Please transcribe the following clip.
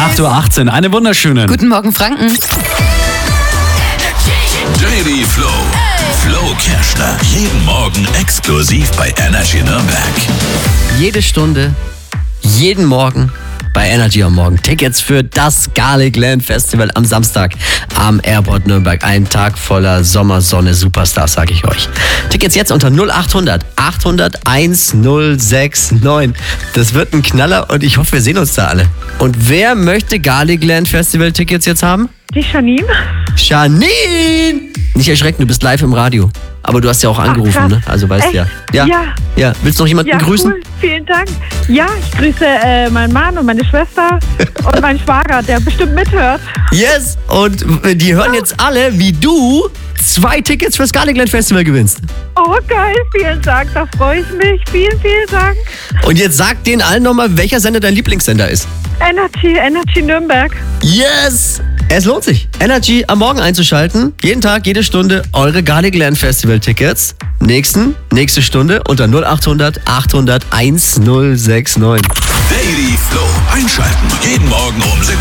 8:18 Uhr, eine wunderschöne. Guten Morgen, Franken. Daily Flow. Flo Kerschner. Jeden Morgen exklusiv bei Energy Nürnberg. Jede Stunde, jeden Morgen bei Energy am Morgen. Tickets für das Garlic Land Festival am Samstag am Airport Nürnberg. Ein Tag voller Sommersonne, Superstars, sage ich euch. Tickets jetzt unter 0800 800 1069. Das wird ein Knaller und ich hoffe, wir sehen uns da alle. Und wer möchte Garlic Land Festival Tickets jetzt haben? Die Janine? Janine! Nicht erschrecken, du bist live im Radio. Aber du hast ja auch angerufen, krass. ne? Also weißt du ja. Ja. Willst du noch jemanden grüßen? Cool. Vielen Dank. Ja, ich grüße meinen Mann und meine Schwester und meinen Schwager, der bestimmt mithört. Yes! Und die hören jetzt alle, wie du 2 Tickets fürs Garlic Land Festival gewinnst. Oh, geil. Vielen Dank. Da freue ich mich. Vielen Dank. Und jetzt sag denen allen nochmal, welcher Sender dein Lieblingssender ist. Energy Nürnberg. Yes! Es lohnt sich, Energy am Morgen einzuschalten. Jeden Tag, jede Stunde eure Garlic Land Festival Tickets. Nächste Stunde unter 0800 800 1069. Daily Flow. Einschalten. Jeden Morgen um 7